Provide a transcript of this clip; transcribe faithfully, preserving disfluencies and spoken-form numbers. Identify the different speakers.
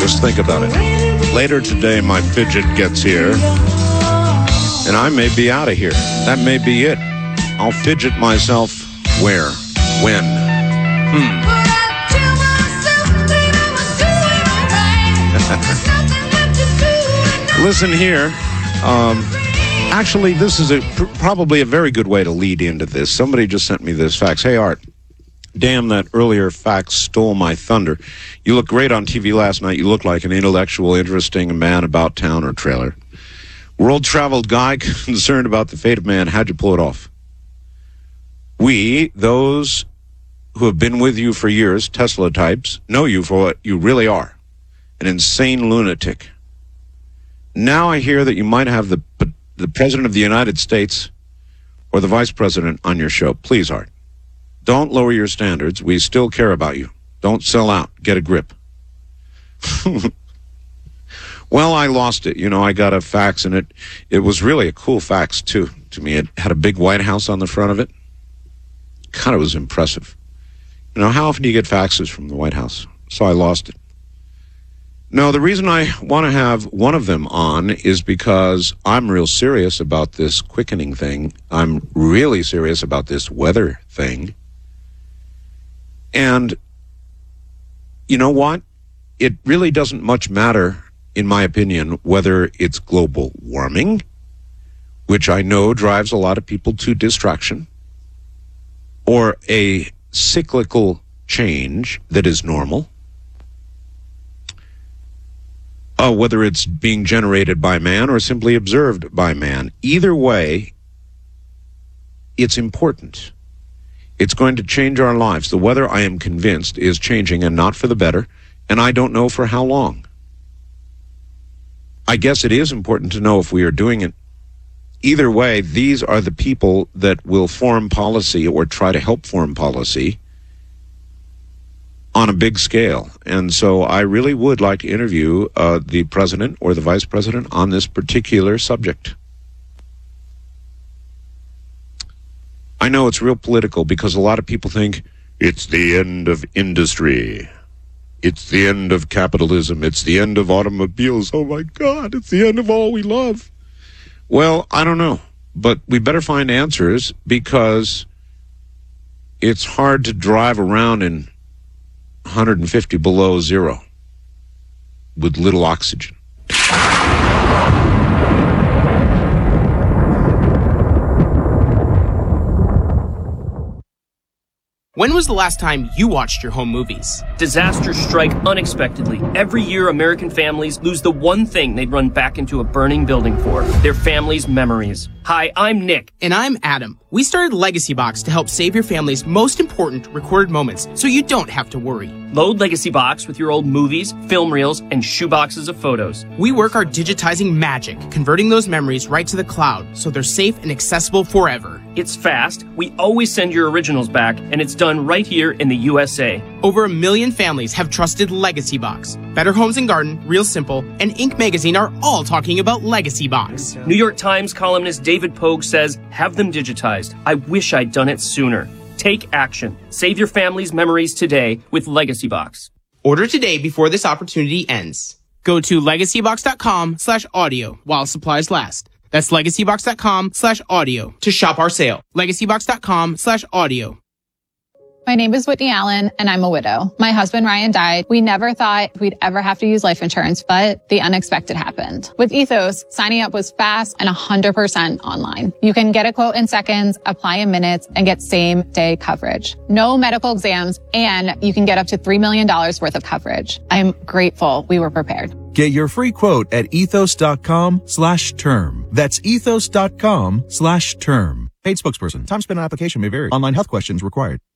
Speaker 1: Just think about it. Later today, my fidget gets here, and I may be out of here. That may be it. I'll fidget myself where? When? Hmm. Listen here. Um, actually, this is a pr- probably a very good way to lead into this. Somebody just sent me this fax. Hey, Art. Damn, that earlier fax stole my thunder. You look great on T V last night. You look like an intellectual, interesting man about town or trailer. World-traveled guy concerned about the fate of man. How'd you pull it off? We, those who have been with you for years, Tesla types, know you for what you really are. An insane lunatic. Now I hear that you might have the the President of the United States or the Vice President on your show. Please, Art. Don't lower your standards. We still care about you. Don't sell out. Get a grip. Well, I lost it. You know, I got a fax, and it, it was really a cool fax, too, to me. It had a big White House on the front of it. God, it was impressive. You know, how often do you get faxes from the White House? So I lost it. No, the reason I want to have one of them on is because I'm real serious about this quickening thing. I'm really serious about this weather thing. And you know what? It really doesn't much matter, in my opinion, whether it's global warming, which I know drives a lot of people to distraction, or a cyclical change that is normal. Uh, whether it's being generated by man or simply observed by man. Either way, it's important. It's going to change our lives. The weather, I am convinced, is changing, and not for the better, and I don't know for how long. I guess it is important to know if we are doing it. Either way, these are the people that will form policy or try to help form policy on a big scale. And so I really would like to interview uh, the president or the vice president on this particular subject. I know it's real political because a lot of people think it's the end of industry. It's the end of capitalism. It's the end of automobiles. Oh, my God, it's the end of all we love. Well, I don't know. But we better find answers because it's hard to drive around in one hundred fifty below zero with little oxygen.
Speaker 2: When was the last time you watched your home movies?
Speaker 3: Disasters strike unexpectedly. Every year, American families lose the one thing they'd run back into a burning building for, their family's memories. Hi, I'm Nick.
Speaker 2: And I'm Adam. We started Legacy Box to help save your family's most important recorded moments so you don't have to worry.
Speaker 3: Load Legacy Box with your old movies, film reels, and shoeboxes of photos.
Speaker 2: We work our digitizing magic, converting those memories right to the cloud so they're safe and accessible forever.
Speaker 3: It's fast, we always send your originals back, and it's done right here in the U S A.
Speaker 2: Over a million families have trusted Legacy Box. Better Homes and Garden, Real Simple, and Inc magazine are all talking about Legacy Box.
Speaker 3: New York Times columnist David Pogue says, have them digitized. I wish I'd done it sooner. Take action. Save your family's memories today with Legacy Box.
Speaker 2: Order today before this opportunity ends. Go to legacybox.com slash audio while supplies last. That's legacybox.com slash audio to shop our sale. legacybox.com slash audio.
Speaker 4: My name is Whitney Allen, and I'm a widow. My husband, Ryan, died. We never thought we'd ever have to use life insurance, but the unexpected happened. With Ethos, signing up was fast and one hundred percent online. You can get a quote in seconds, apply in minutes, and get same-day coverage. No medical exams, and you can get up to three million dollars worth of coverage. I'm grateful we were prepared.
Speaker 5: Get your free quote at ethos.com slash term. That's ethos.com slash term. Paid spokesperson. Time spent on application may vary. Online health questions required.